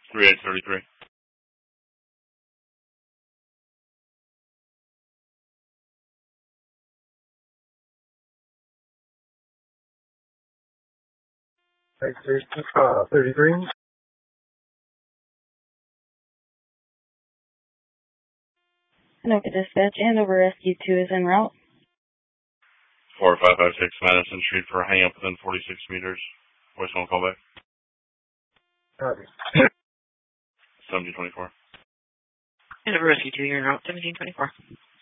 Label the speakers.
Speaker 1: 3833.
Speaker 2: Thanks, 33.
Speaker 3: Anoka Dispatch, Andover Rescue 2 is en route.
Speaker 1: 4556 Madison Street for a hang up within 46 meters. Voice phone call back.
Speaker 2: Copy.
Speaker 1: 1724.
Speaker 4: Andover Rescue 2, you're en route, 1724.